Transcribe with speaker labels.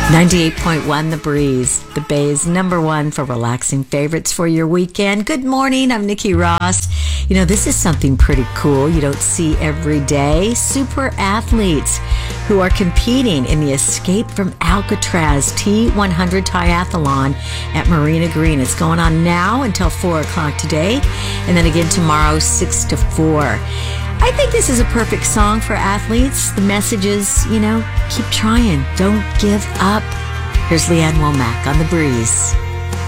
Speaker 1: 98.1 The Breeze, the Bay's #1 for relaxing favorites for your weekend. Good morning, I'm Nikki Ross. You know, this is something pretty cool you don't see every day. Super athletes who are competing in the Escape from Alcatraz T100 Triathlon at Marina Green. It's going on now until 4 o'clock today, and then again tomorrow, 6 to 4. I think this is a perfect song for athletes. The message is, keep trying. Don't give up. Here's Leanne Womack on The Breeze.